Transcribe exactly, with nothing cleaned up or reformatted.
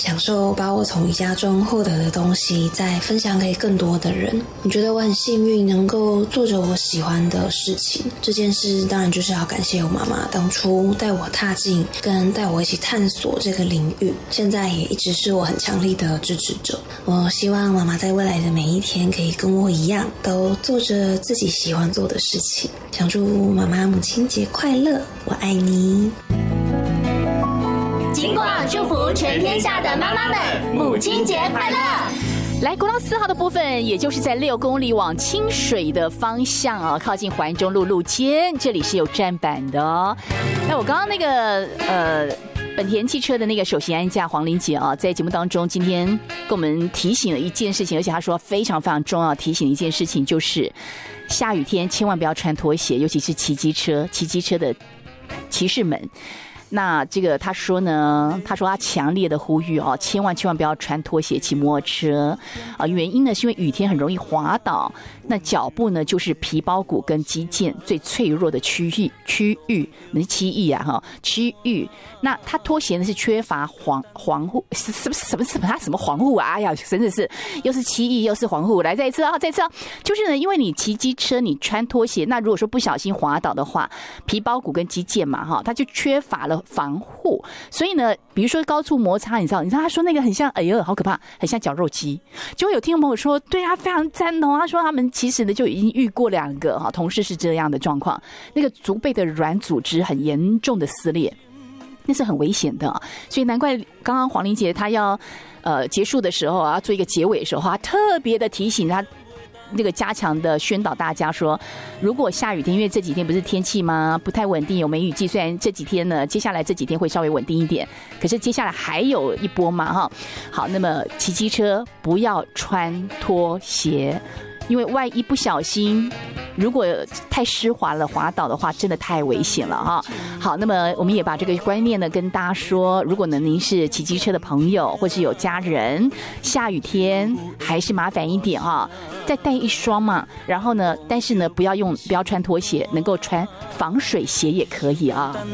享受把我从宜家中获得的东西再分享给更多的人。我觉得我很幸运能够做着我喜欢的事情，这件事当然就是要感谢我妈妈当初带我踏进跟带我一起探索这个领域，现在也一直是我很强力的支持者。我希望妈妈在未来的每一天可以跟我一样，都做着自己喜欢做的事情。想祝妈妈母亲节快乐，我爱你。 金广祝福全天下的妈妈们，母亲节快乐！ 来，国道四号的部分，也就是在六公里往清水的方向啊，靠近环中路路肩，这里是有站板的哦。那我刚刚那个呃。本田汽车的那个首席安驾黄玲姐啊，在节目当中今天跟我们提醒了一件事情，而且她说非常非常重要，提醒一件事情就是下雨天千万不要穿拖鞋，尤其是骑机车，骑机车的骑士们。那这个他说呢，他说他强烈的呼吁哦，千万千万不要穿拖鞋骑摩托车啊！原因呢是因为雨天很容易滑倒，那脚部呢就是皮包骨跟肌腱最脆弱的区域区域，那是区域啊哈区域。那他拖鞋呢是缺乏防防护，什么什么什么他什么防护啊？哎呀，真的是又是区域又是防护。来再一次啊，再一次啊，就是呢，因为你骑机车你穿拖鞋，那如果说不小心滑倒的话，皮包骨跟肌腱嘛哈，它就缺乏了防护，所以呢，比如说高处摩擦，你知道，你知道他说那个很像，哎呦，好可怕，很像绞肉机。就有听众朋友说，对啊，非常赞同。他说他们其实呢就已经遇过两个哈同事是这样的状况，那个足背的软组织很严重的撕裂，那是很危险的。所以难怪刚刚黄玲姐她要呃结束的时候啊，做一个结尾的时候，她特别的提醒她。那个加强的宣导大家说，如果下雨天，因为这几天不是天气吗？不太稳定，有梅雨季。虽然这几天呢，接下来这几天会稍微稳定一点，可是接下来还有一波嘛，哈。好，那么骑机车不要穿拖鞋，因为万一不小心，如果太湿滑了滑倒的话，真的太危险了哈。好，那么我们也把这个观念呢跟大家说，如果呢您是骑机车的朋友，或是有家人，下雨天还是麻烦一点哈，再带一双嘛。然后呢，但是呢不要用不要穿拖鞋，能够穿防水鞋也可以啊。